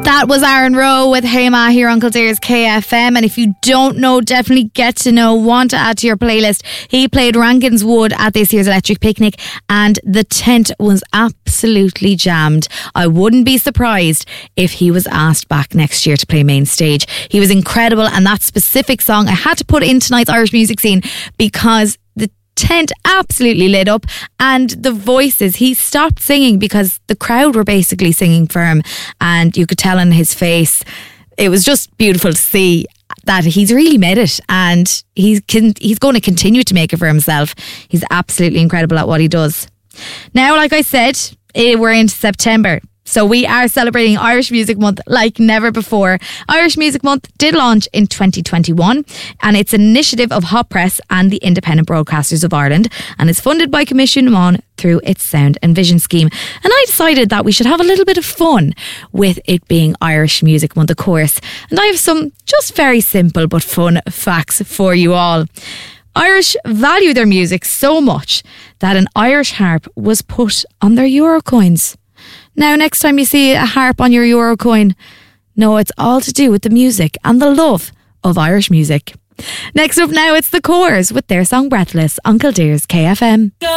That was Aaron Rowe with Hey Ma here on Kildare's KFM. And if you don't know, definitely get to know, want to add to your playlist. He played Rankin's Wood at this year's Electric Picnic and the tent was absolutely jammed. I wouldn't be surprised if he was asked back next year to play main stage. He was incredible, and that specific song I had to put in tonight's Irish music scene because the tent absolutely lit up, and the voices, he stopped singing because the crowd were basically singing for him, and you could tell in his face. It was just beautiful to see that he's really made it, and he's going to continue to make it for himself. He's absolutely incredible at what he does. Now, like I said, we're into September, so we are celebrating Irish Music Month like never before. Irish Music Month did launch in 2021, and it's an initiative of Hot Press and the Independent Broadcasters of Ireland, and it's funded by Commission One through its Sound and Vision scheme. And I decided that we should have a little bit of fun with it being Irish Music Month, of course. And I have some just very simple but fun facts for you all. Irish value their music so much that an Irish harp was put on their euro coins. Now, next time you see a harp on your euro coin, no, it's all to do with the music and the love of Irish music. Next up now, it's The Corrs with their song Breathless on Kildare's KFM.